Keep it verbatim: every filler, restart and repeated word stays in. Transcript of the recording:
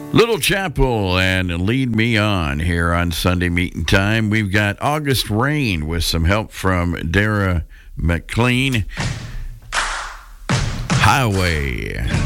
Little Chapel and Lead Me On here on Sunday Meeting Time. We've got August Rain with some help from Dara McLean. Highway.